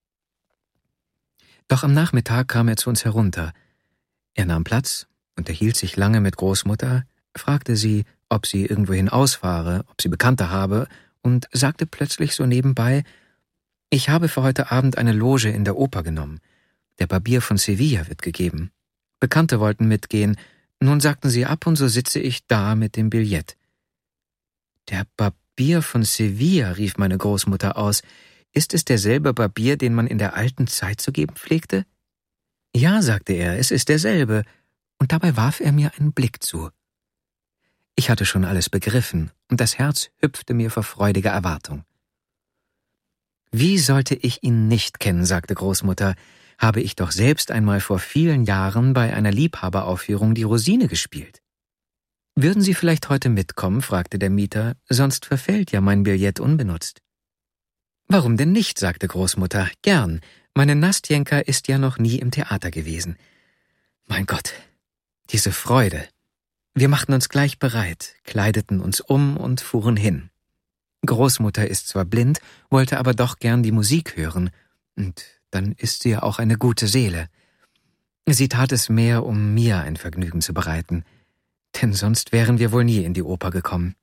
Doch am Nachmittag kam er zu uns herunter. Er nahm Platz, unterhielt sich lange mit Großmutter, fragte sie, ob sie irgendwohin ausfahre, ob sie Bekannte habe, und sagte plötzlich so nebenbei, »Ich habe für heute Abend eine Loge in der Oper genommen. Der Barbier von Sevilla wird gegeben. Bekannte wollten mitgehen, nun sagten sie ab und so sitze ich da mit dem Billett.« »Der Barbier von Sevilla«, rief meine Großmutter aus, »ist es derselbe Barbier, den man in der alten Zeit zu geben pflegte?« »Ja«, sagte er, »es ist derselbe«, und dabei warf er mir einen Blick zu. Ich hatte schon alles begriffen, und das Herz hüpfte mir vor freudiger Erwartung. »Wie sollte ich ihn nicht kennen«, sagte Großmutter, »habe ich doch selbst einmal vor vielen Jahren bei einer Liebhaberaufführung die Rosine gespielt.« »Würden Sie vielleicht heute mitkommen?«, fragte der Mieter, »sonst verfällt ja mein Billett unbenutzt.« »Warum denn nicht?«, sagte Großmutter, »gern. Meine Nastjenka ist ja noch nie im Theater gewesen.« Mein Gott, diese Freude. Wir machten uns gleich bereit, kleideten uns um und fuhren hin. Großmutter ist zwar blind, wollte aber doch gern die Musik hören, und dann ist sie ja auch eine gute Seele. Sie tat es mehr, um mir ein Vergnügen zu bereiten, denn sonst wären wir wohl nie in die Oper gekommen.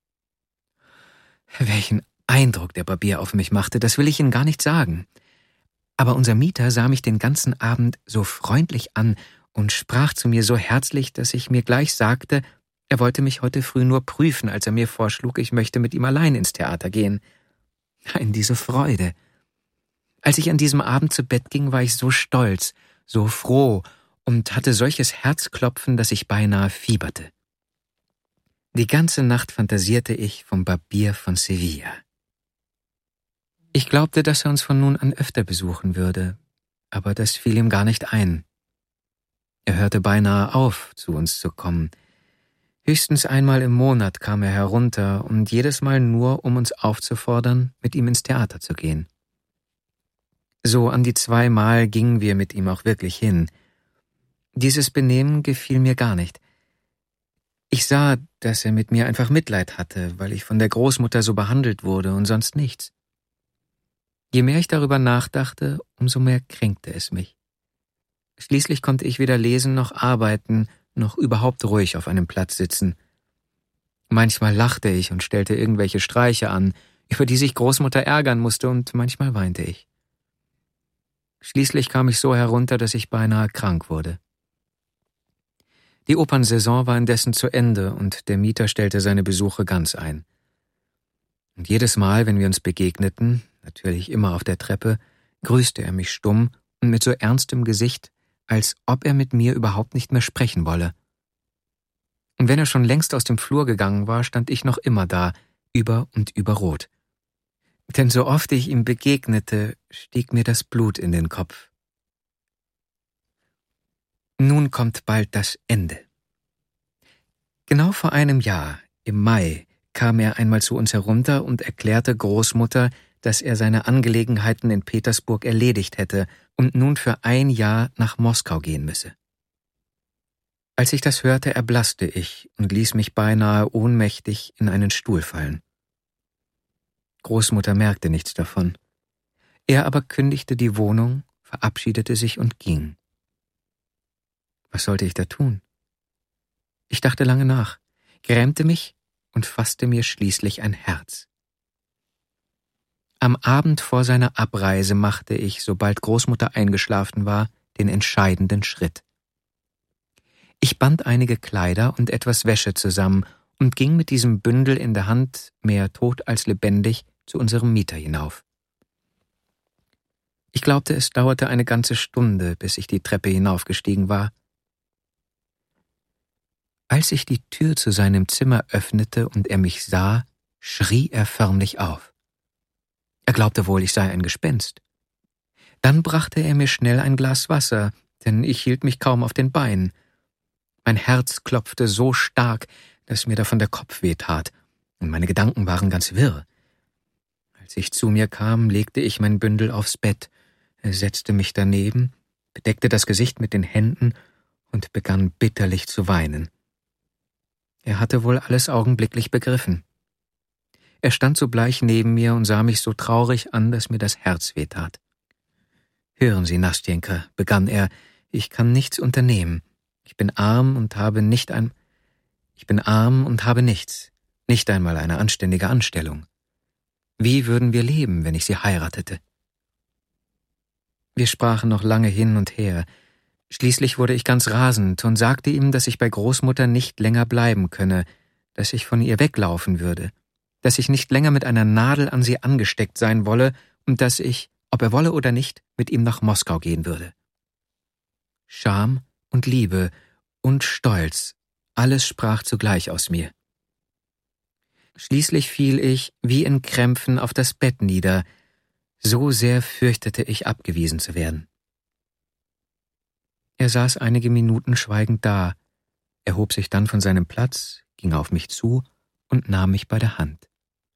Welchen Eindruck der Barbier auf mich machte, das will ich Ihnen gar nicht sagen. Aber unser Mieter sah mich den ganzen Abend so freundlich an und sprach zu mir so herzlich, dass ich mir gleich sagte, er wollte mich heute früh nur prüfen, als er mir vorschlug, ich möchte mit ihm allein ins Theater gehen. Nein, diese Freude. Als ich an diesem Abend zu Bett ging, war ich so stolz, so froh und hatte solches Herzklopfen, dass ich beinahe fieberte. Die ganze Nacht fantasierte ich vom Barbier von Sevilla. Ich glaubte, dass er uns von nun an öfter besuchen würde, aber das fiel ihm gar nicht ein. Er hörte beinahe auf, zu uns zu kommen. Höchstens einmal im Monat kam er herunter und jedes Mal nur, um uns aufzufordern, mit ihm ins Theater zu gehen. So an die 2 Mal gingen wir mit ihm auch wirklich hin. Dieses Benehmen gefiel mir gar nicht. Ich sah, dass er mit mir einfach Mitleid hatte, weil ich von der Großmutter so behandelt wurde und sonst nichts. Je mehr ich darüber nachdachte, umso mehr kränkte es mich. Schließlich konnte ich weder lesen noch arbeiten, noch überhaupt ruhig auf einem Platz sitzen. Manchmal lachte ich und stellte irgendwelche Streiche an, über die sich Großmutter ärgern musste, und manchmal weinte ich. Schließlich kam ich so herunter, dass ich beinahe krank wurde. Die Opernsaison war indessen zu Ende und der Mieter stellte seine Besuche ganz ein. Und jedes Mal, wenn wir uns begegneten, natürlich immer auf der Treppe, grüßte er mich stumm und mit so ernstem Gesicht, als ob er mit mir überhaupt nicht mehr sprechen wolle. Und wenn er schon längst aus dem Flur gegangen war, stand ich noch immer da, über und über rot. Denn so oft ich ihm begegnete, stieg mir das Blut in den Kopf. Nun kommt bald das Ende. Genau vor einem Jahr, im Mai, kam er einmal zu uns herunter und erklärte Großmutter, dass er seine Angelegenheiten in Petersburg erledigt hätte und nun für 1 Jahr nach Moskau gehen müsse. Als ich das hörte, erblasste ich und ließ mich beinahe ohnmächtig in einen Stuhl fallen. Großmutter merkte nichts davon. Er aber kündigte die Wohnung, verabschiedete sich und ging. Was sollte ich da tun? Ich dachte lange nach, grämte mich und fasste mir schließlich ein Herz. Am Abend vor seiner Abreise machte ich, sobald Großmutter eingeschlafen war, den entscheidenden Schritt. Ich band einige Kleider und etwas Wäsche zusammen und ging mit diesem Bündel in der Hand, mehr tot als lebendig, zu unserem Mieter hinauf. Ich glaubte, es dauerte eine ganze Stunde, bis ich die Treppe hinaufgestiegen war. Als ich die Tür zu seinem Zimmer öffnete und er mich sah, schrie er förmlich auf. Er glaubte wohl, ich sei ein Gespenst. Dann brachte er mir schnell ein Glas Wasser, denn ich hielt mich kaum auf den Beinen. Mein Herz klopfte so stark, dass mir davon der Kopf wehtat, und meine Gedanken waren ganz wirr. Als ich zu mir kam, legte ich mein Bündel aufs Bett, setzte mich daneben, bedeckte das Gesicht mit den Händen und begann bitterlich zu weinen. Er hatte wohl alles augenblicklich begriffen. Er stand sogleich neben mir und sah mich so traurig an, dass mir das Herz wehtat. »Hören Sie, Nastjenka«, begann er, »ich kann nichts unternehmen. Ich bin arm und habe nichts, nicht einmal eine anständige Anstellung. Wie würden wir leben, wenn ich Sie heiratete?« Wir sprachen noch lange hin und her. Schließlich wurde ich ganz rasend und sagte ihm, dass ich bei Großmutter nicht länger bleiben könne, dass ich von ihr weglaufen würde, dass ich nicht länger mit einer Nadel an sie angesteckt sein wolle und dass ich, ob er wolle oder nicht, mit ihm nach Moskau gehen würde. Scham und Liebe und Stolz, alles sprach zugleich aus mir. Schließlich fiel ich, wie in Krämpfen, auf das Bett nieder, so sehr fürchtete ich, abgewiesen zu werden. Er saß einige Minuten schweigend da, erhob sich dann von seinem Platz, ging auf mich zu und nahm mich bei der Hand.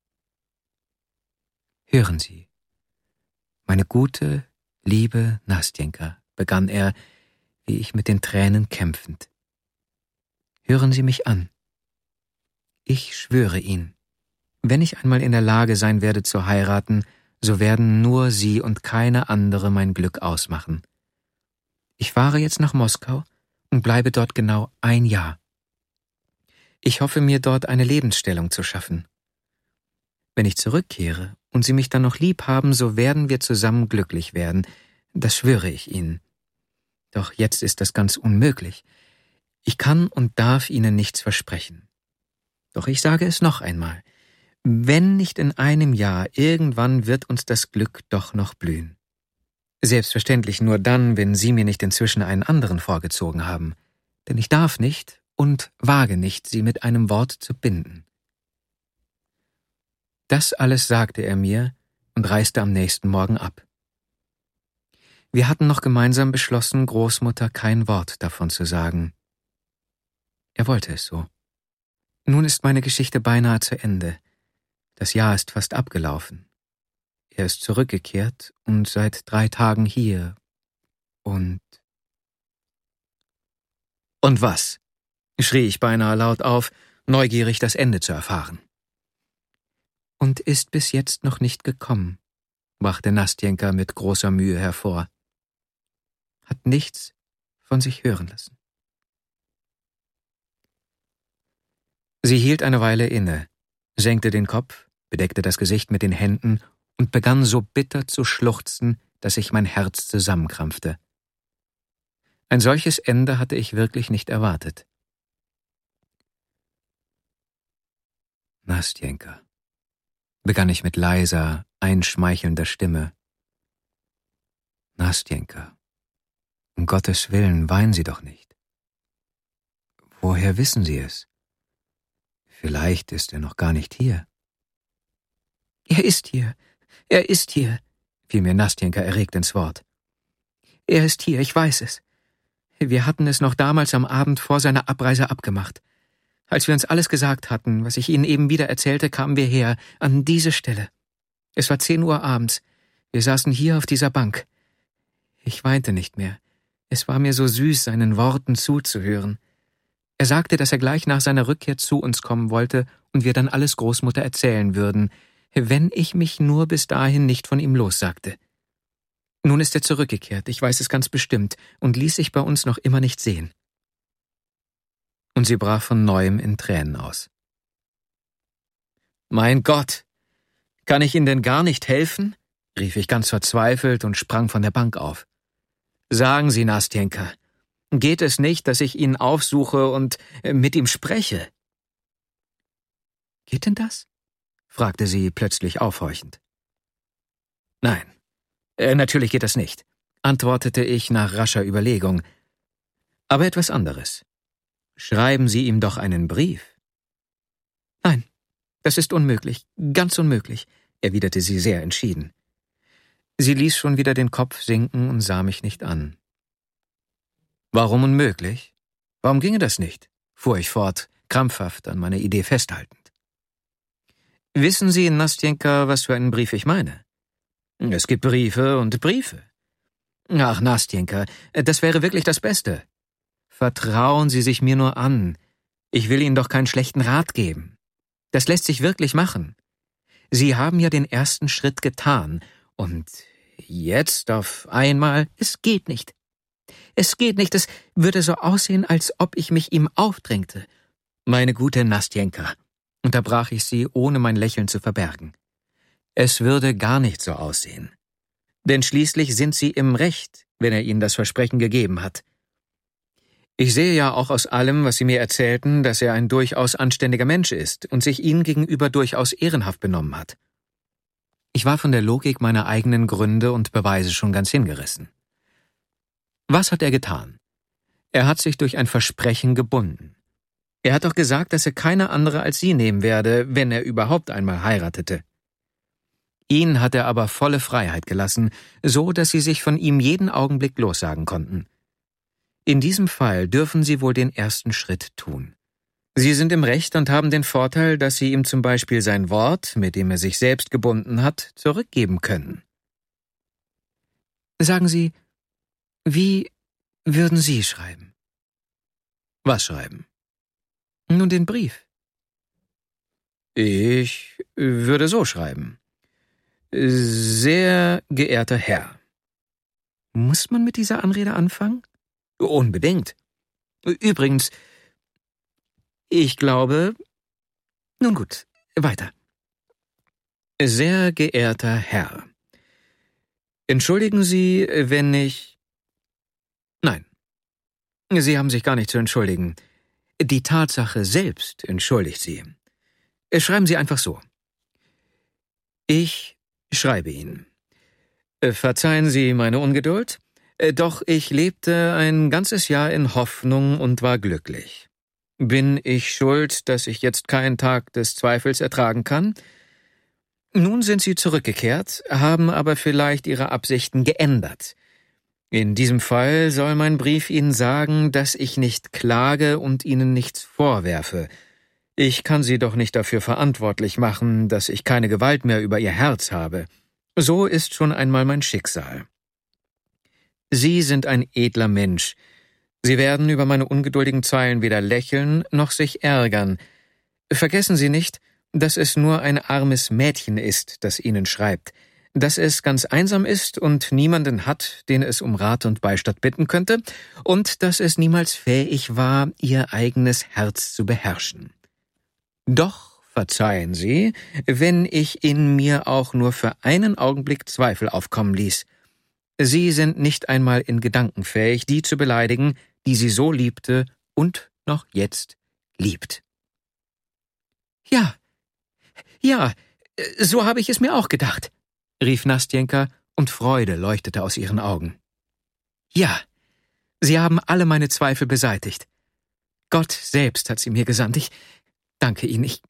»Hören Sie, meine gute, liebe Nastjenka«, begann er, wie ich mit den Tränen kämpfend. »Hören Sie mich an. Ich schwöre Ihnen, wenn ich einmal in der Lage sein werde zu heiraten, so werden nur Sie und keine andere mein Glück ausmachen. Ich fahre jetzt nach Moskau und bleibe dort genau 1 Jahr. Ich hoffe mir dort eine Lebensstellung zu schaffen. Wenn ich zurückkehre und Sie mich dann noch lieb haben, so werden wir zusammen glücklich werden, das schwöre ich Ihnen. Doch jetzt ist das ganz unmöglich. Ich kann und darf Ihnen nichts versprechen. Doch ich sage es noch einmal, wenn nicht in einem Jahr, irgendwann wird uns das Glück doch noch blühen. Selbstverständlich nur dann, wenn Sie mir nicht inzwischen einen anderen vorgezogen haben. Denn ich darf nicht und wage nicht, Sie mit einem Wort zu binden. Das alles sagte er mir und reiste am nächsten Morgen ab. Wir hatten noch gemeinsam beschlossen, Großmutter kein Wort davon zu sagen. Er wollte es so. Nun ist meine Geschichte beinahe zu Ende. Das Jahr ist fast abgelaufen. Er ist zurückgekehrt und seit 3 Tagen hier. Und was? Schrie ich beinahe laut auf, neugierig das Ende zu erfahren. Und ist bis jetzt noch nicht gekommen, brachte Nastjenka mit großer Mühe hervor. Hat nichts von sich hören lassen. Sie hielt eine Weile inne, senkte den Kopf, bedeckte das Gesicht mit den Händen und begann so bitter zu schluchzen, dass sich mein Herz zusammenkrampfte. Ein solches Ende hatte ich wirklich nicht erwartet. Nastjenka, begann ich mit leiser, einschmeichelnder Stimme. Nastjenka, um Gottes Willen, weinen Sie doch nicht. Woher wissen Sie es? Vielleicht ist er noch gar nicht hier. Er ist hier, fiel mir Nastjenka erregt ins Wort. Er ist hier, ich weiß es. Wir hatten es noch damals am Abend vor seiner Abreise abgemacht. Als wir uns alles gesagt hatten, was ich Ihnen eben wieder erzählte, kamen wir her, an diese Stelle. Es war 10 Uhr abends. Wir saßen hier auf dieser Bank. Ich weinte nicht mehr. Es war mir so süß, seinen Worten zuzuhören. Er sagte, dass er gleich nach seiner Rückkehr zu uns kommen wollte und wir dann alles Großmutter erzählen würden, wenn ich mich nur bis dahin nicht von ihm lossagte. Nun ist er zurückgekehrt, ich weiß es ganz bestimmt, und ließ sich bei uns noch immer nicht sehen. Und sie brach von neuem in Tränen aus. »Mein Gott, kann ich Ihnen denn gar nicht helfen?« rief ich ganz verzweifelt und sprang von der Bank auf. »Sagen Sie, Nastjenka, geht es nicht, dass ich ihn aufsuche und mit ihm spreche?« »Geht denn das?« fragte sie plötzlich aufhorchend. »Nein, natürlich geht das nicht«, antwortete ich nach rascher Überlegung. »Aber etwas anderes. Schreiben Sie ihm doch einen Brief.« »Nein, das ist unmöglich, ganz unmöglich«, erwiderte sie sehr entschieden. Sie ließ schon wieder den Kopf sinken und sah mich nicht an. »Warum unmöglich? Warum ginge das nicht?«, fuhr ich fort, krampfhaft an meiner Idee festhaltend. »Wissen Sie, Nastjenka, was für einen Brief ich meine? Es gibt Briefe und Briefe. Ach, Nastjenka, das wäre wirklich das Beste. Vertrauen Sie sich mir nur an. Ich will Ihnen doch keinen schlechten Rat geben. Das lässt sich wirklich machen. Sie haben ja den ersten Schritt getan, und jetzt auf einmal, es geht nicht. Es geht nicht, es würde so aussehen, als ob ich mich ihm aufdrängte. Meine gute Nastjenka«, unterbrach ich sie, ohne mein Lächeln zu verbergen. »Es würde gar nicht so aussehen. Denn schließlich sind Sie im Recht, wenn er Ihnen das Versprechen gegeben hat. Ich sehe ja auch aus allem, was Sie mir erzählten, dass er ein durchaus anständiger Mensch ist und sich Ihnen gegenüber durchaus ehrenhaft benommen hat. Ich war von der Logik meiner eigenen Gründe und Beweise schon ganz hingerissen. Was hat er getan? Er hat sich durch ein Versprechen gebunden. Er hat doch gesagt, dass er keine andere als Sie nehmen werde, wenn er überhaupt einmal heiratete. Ihn hat er aber volle Freiheit gelassen, so dass Sie sich von ihm jeden Augenblick lossagen konnten. In diesem Fall dürfen Sie wohl den ersten Schritt tun. Sie sind im Recht und haben den Vorteil, dass Sie ihm zum Beispiel sein Wort, mit dem er sich selbst gebunden hat, zurückgeben können. Sagen Sie, wie würden Sie schreiben? Was schreiben? Nun, den Brief. Ich würde so schreiben. Sehr geehrter Herr. Muss man mit dieser Anrede anfangen? Unbedingt. Übrigens, ich glaube... Nun gut, weiter. Sehr geehrter Herr. Entschuldigen Sie, wenn ich... Nein, Sie haben sich gar nicht zu entschuldigen. Die Tatsache selbst entschuldigt Sie. Schreiben Sie einfach so. Ich schreibe Ihnen. Verzeihen Sie meine Ungeduld, doch ich lebte ein ganzes Jahr in Hoffnung und war glücklich. Bin ich schuld, dass ich jetzt keinen Tag des Zweifels ertragen kann? Nun sind Sie zurückgekehrt, haben aber vielleicht Ihre Absichten geändert. In diesem Fall soll mein Brief Ihnen sagen, dass ich nicht klage und Ihnen nichts vorwerfe. Ich kann Sie doch nicht dafür verantwortlich machen, dass ich keine Gewalt mehr über Ihr Herz habe. So ist schon einmal mein Schicksal. Sie sind ein edler Mensch. Sie werden über meine ungeduldigen Zeilen weder lächeln noch sich ärgern. Vergessen Sie nicht, dass es nur ein armes Mädchen ist, das Ihnen schreibt, dass es ganz einsam ist und niemanden hat, den es um Rat und Beistand bitten könnte, und dass es niemals fähig war, ihr eigenes Herz zu beherrschen. Doch verzeihen Sie, wenn ich in mir auch nur für einen Augenblick Zweifel aufkommen ließ. Sie sind nicht einmal in Gedanken fähig, die zu beleidigen, die sie so liebte und noch jetzt liebt. Ja, so habe ich es mir auch gedacht, rief Nastjenka, und Freude leuchtete aus ihren Augen. Ja, Sie haben alle meine Zweifel beseitigt. Gott selbst hat sie mir gesandt. Ich danke Ihnen, ich